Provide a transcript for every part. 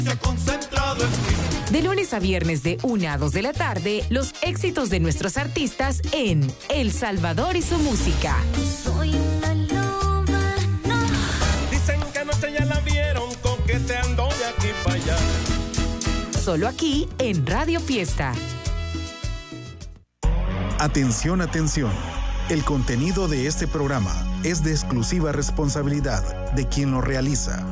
Concentrado en ti. De lunes a viernes de 1 a 2 de la tarde, los éxitos de nuestros artistas en El Salvador y su música. Soy una loba, no. Dicen que anoche ya la vieron coqueteando de aquí para allá. Solo aquí en Radio Fiesta. Atención, atención. El contenido de este programa es de exclusiva responsabilidad de quien lo realiza.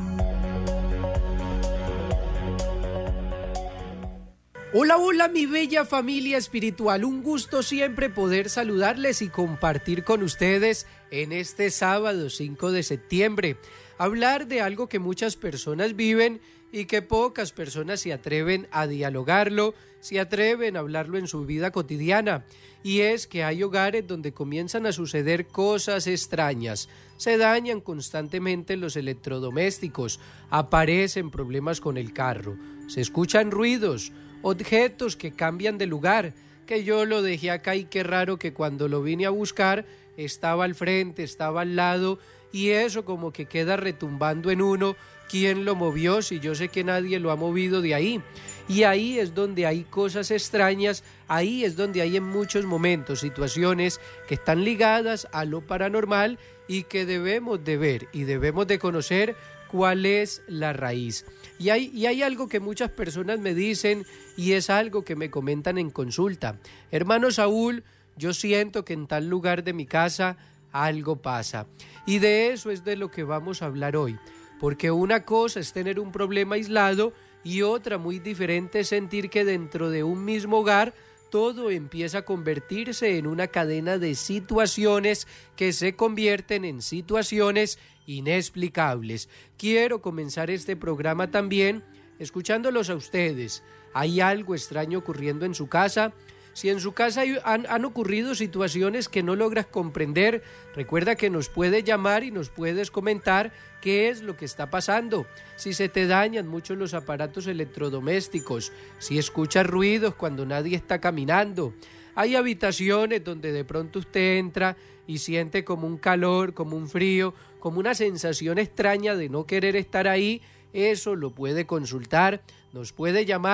Hola, hola mi bella familia espiritual, un gusto siempre poder saludarles y compartir con ustedes en este sábado 5 de septiembre, hablar de algo que muchas personas viven y que pocas personas se atreven a dialogarlo, se atreven a hablarlo en su vida cotidiana, y es que hay hogares donde comienzan a suceder cosas extrañas, se dañan constantemente los electrodomésticos, aparecen problemas con el carro, se escuchan ruidos, objetos que cambian de lugar, que yo lo dejé acá y qué raro que cuando lo vine a buscar estaba al frente, estaba al lado, y eso como que queda retumbando en uno. ¿Quién lo movió? Si yo sé que nadie lo ha movido de ahí. Y ahí es donde hay cosas extrañas, ahí es donde hay en muchos momentos situaciones que están ligadas a lo paranormal y que debemos de ver y debemos de conocer cuál es la raíz. Y hay algo que muchas personas me dicen y es algo que me comentan en consulta. Hermano Saúl, yo siento que en tal lugar de mi casa algo pasa. Y de eso es de lo que vamos a hablar hoy. Porque una cosa es tener un problema aislado y otra muy diferente es sentir que dentro de un mismo hogar todo empieza a convertirse en una cadena de situaciones que se convierten en situaciones inexplicables. Quiero comenzar este programa también escuchándolos a ustedes. ¿Hay algo extraño ocurriendo en su casa? Si en su casa han ocurrido situaciones que no logras comprender, recuerda que nos puedes llamar y nos puedes comentar qué es lo que está pasando. Si se te dañan mucho los aparatos electrodomésticos, si escuchas ruidos cuando nadie está caminando. Hay habitaciones donde de pronto usted entra y siente como un calor, como un frío, como una sensación extraña de no querer estar ahí. Eso lo puede consultar, nos puede llamar.